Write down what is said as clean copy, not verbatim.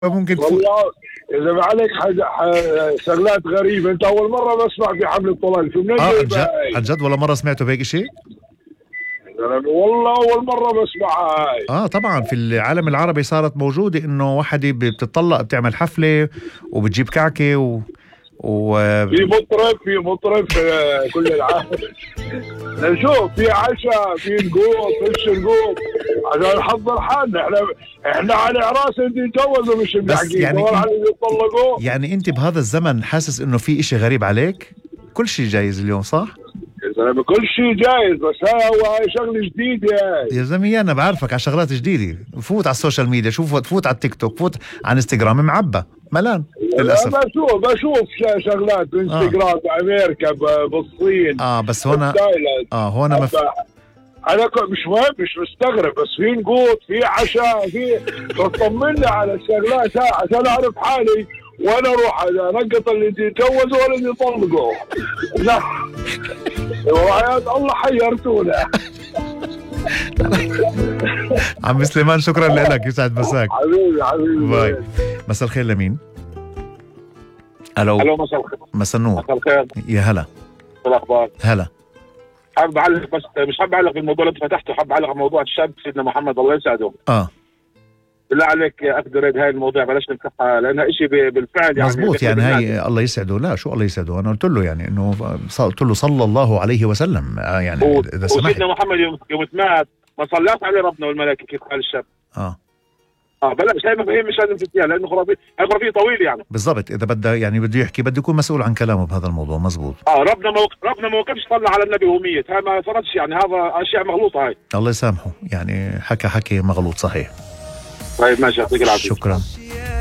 ممكن والله اذا ما عليك شغلات غريبه. انت اول مره بسمع في حمله طلال، شو منين عن جد ولا مره سمعته بهيك شيء؟ والله اول مره بسمعها هاي. طبعا في العالم العربي صارت موجوده، انه وحده بتطلق بتعمل حفله وبتجيب كعكه في مطرب في كل العالم. نشوف في عشاء، في نقوط، فيش نقوط عشان نحضر حالنا. احنا على عراس اللي يتجوزوا مش بنحكي يعني على اللي يطلقوا. يعني انت بهذا الزمن حاسس انه في اشي غريب عليك؟ كل شيء جايز اليوم، صح؟ يا زلمه كل شيء جايز، بس هاي شغله جديده. يا زلمه انا بعرفك على شغلات جديده. فوت على السوشيال ميديا، فوت على التيك توك، فوت على انستغرام، معبى ملان للاسف. بشوف شغلات بانستغرام بامريكا بالصين. بس هنا هنا انا مش مهم، مش مستغرب، بس في نقود، في عشاء، في بطمني على الشغلات عشان اعرف حالي وانا اروح انقط اللي يتجوزوا ولا اللي يطلقوا. لا وحياة الله حيرتونا. عم سليمان شكرا لك، يسعد مساك. حبيبي باي. مساء الخير لمين؟ الو مساء الخير. مساء النور. مساء الخير. يا هلا. شو الاخبار؟ هلا. حابب اعلق، بس مش حابب اعلق بالموضوع اللي انت فتحته، حابب اعلق على موضوع الشاب سيدنا محمد الله يسعده. بالله عليك اقدر هاي الموضوع بلاش نفتحها لانها شيء بالفعل يعني مزبوط. يعني هاي الله يسعده، لا شو الله يسعده، انا قلت له يعني انه قلت له صلى الله عليه وسلم يعني اذا سمحت. وسيدنا محمد يوم مات ما صلات عليه ربنا والملائكه كيف قال الشاب. بلاش هاي مفاهيم مش لازم تحكيها لانه خرافيه طويل يعني. بالضبط، اذا بده يحكي بده يكون مسؤول عن كلامه بهذا الموضوع. مزبوط. ربنا ما وقفش صلى على النبي وهو ميت، هاي ما صارتش يعني، هذا اشياء مغلوطه هاي. الله يسامحه، يعني حكي مغلوط صحيح. طيب ماشي، يعطيك العافيه. شكرا.